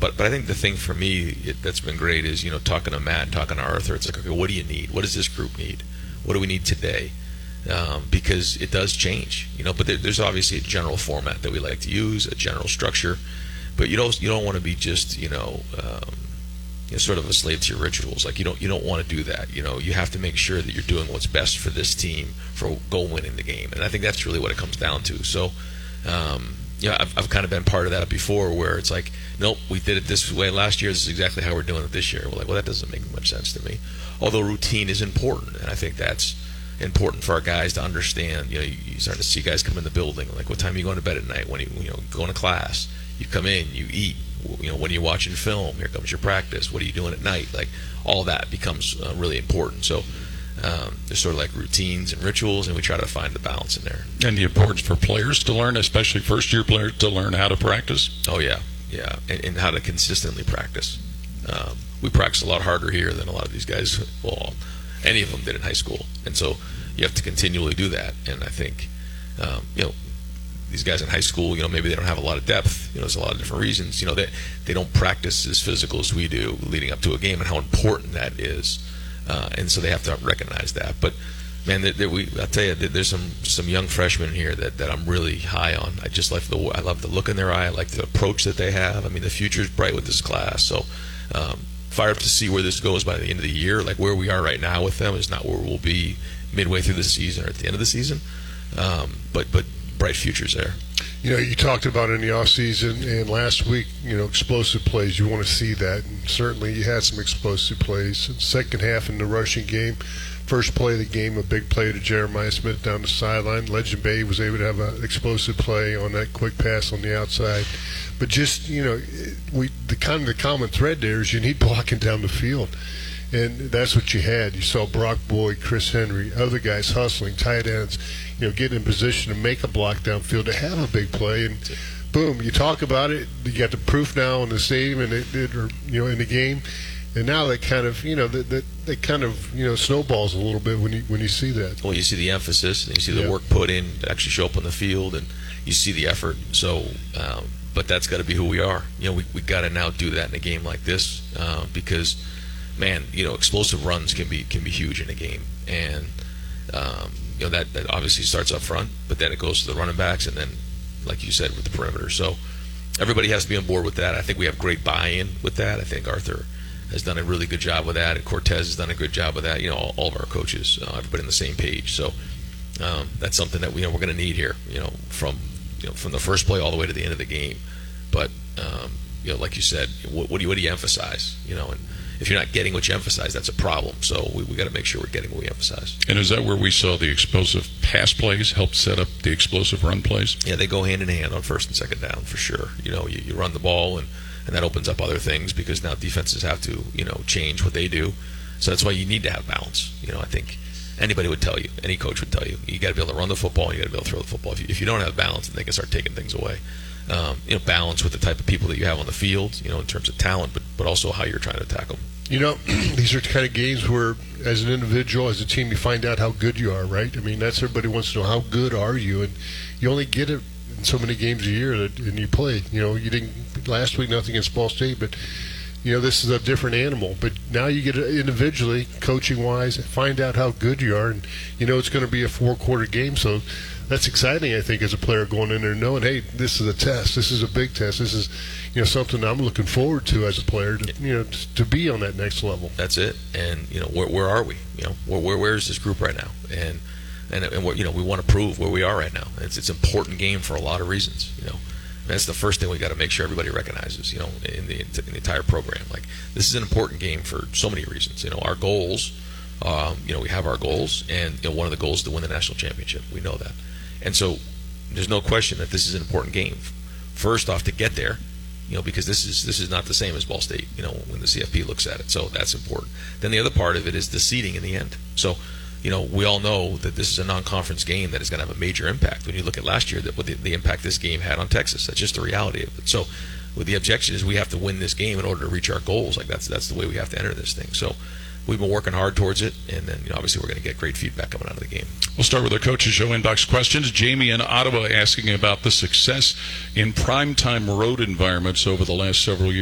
But I think the thing for me that's been great is, talking to Matt, talking to Arthur. It's like, okay, what do you need? What does this group need? What do we need today? Because it does change, But there's obviously a general format that we like to use, a general structure. But you don't want to be just sort of a slave to your rituals. Like you don't want to do that. You have to make sure that you're doing what's best for this team for goal winning the game. And I think that's really what it comes down to. So. I've kind of been part of that before, where it's like, nope, we did it this way last year. This is exactly how we're doing it this year. We're like, well, that doesn't make much sense to me. Although routine is important, and I think that's important for our guys to understand. You start to see guys come in the building. Like, what time are you going to bed at night? When you going to class? You come in, you eat. When are you watching film? Here comes your practice. What are you doing at night? Like, all that becomes really important. So. There's sort of like routines and rituals, and we try to find the balance in there. And the importance for players to learn, especially first-year players, to learn how to practice. Oh, yeah, and how to consistently practice. We practice a lot harder here than a lot of these guys, well, any of them did in high school. And so you have to continually do that. And I think, these guys in high school, maybe they don't have a lot of depth. There's a lot of different reasons. They don't practice as physical as we do leading up to a game, and how important that is. And so they have to recognize that. But man, I'll tell you, there's some young freshmen here that I'm really high on. I love the look in their eye. I like the approach that they have. I mean, the future's bright with this class. So fired up to see where this goes by the end of the year. Like, where we are right now with them is not where we'll be midway through the season or at the end of the season. But bright futures there. You talked about in the offseason and last week, explosive plays. You want to see that. And certainly you had some explosive plays. Second half in the rushing game, first play of the game, a big play to Jeremiah Smith down the sideline. Legend Bay was able to have an explosive play on that quick pass on the outside. But just, the common thread there is you need blocking down the field. And that's what you had. You saw Brock Boyd, Chris Henry, other guys hustling, tight ends, getting in position to make a block downfield to have a big play. And boom, you talk about it. You got the proof now in the stadium and in the game. And now that kind of, that kind of, snowballs a little bit when you see that. Well, you see the emphasis, and you see the work put in to actually show up on the field, and you see the effort. So, but that's got to be who we are. We got to now do that in a game like this because. Man, explosive runs can be huge in a game, and that obviously starts up front, but then it goes to the running backs, and then, like you said, with the perimeter. So everybody has to be on board with that. I think we have great buy-in with that. I think Arthur has done a really good job with that, and Cortez has done a good job with that. All of our coaches, everybody on the same page. So that's something that we're going to need here. From the first play all the way to the end of the game. But like you said, what do you emphasize? And if you're not getting what you emphasize, that's a problem. So we got to make sure we're getting what we emphasize. And is that where we saw the explosive pass plays help set up the explosive run plays? Yeah, they go hand in hand on first and second down for sure. You run the ball, and that opens up other things because now defenses have to change what they do. So that's why you need to have balance. I think anybody would tell you, any coach would tell you, you got to be able to run the football, and you got to be able to throw the football. If you don't have balance, then they can start taking things away. Balance with the type of people that you have on the field, in terms of talent, but also how you're trying to attack them. These are the kind of games where, as an individual, as a team, you find out how good you are, right? I mean, that's everybody wants to know, how good are you? And you only get it in so many games a year and you play. You didn't last week, nothing against Ball State, but this is a different animal. But now you get it individually, coaching-wise, find out how good you are, and it's going to be a 4-quarter game, so that's exciting, I think, as a player going in there knowing, hey, this is a test. This is a big test. This is, something I'm looking forward to as a player to be on that next level. That's it. And where are we? Where is this group right now? And what we want to prove where we are right now. It's an important game for a lot of reasons. That's the first thing we got to make sure everybody recognizes. In the entire program, like, this is an important game for so many reasons. Our goals. We have our goals, and one of the goals is to win the national championship. We know that. And so there's no question that this is an important game. First off, to get there, because this is not the same as Ball State, when the CFP looks at it. So that's important. Then the other part of it is the seeding in the end. So, we all know that this is a non-conference game that is going to have a major impact. When you look at last year, what the impact this game had on Texas, that's just the reality of it. So, with the objection is we have to win this game in order to reach our goals. Like, that's the way we have to enter this thing. So, we've been working hard towards it, and then obviously we're going to get great feedback coming out of the game. We'll start with our Coaches Show inbox questions. Jamie in Ottawa asking about the success in primetime road environments over the last several years.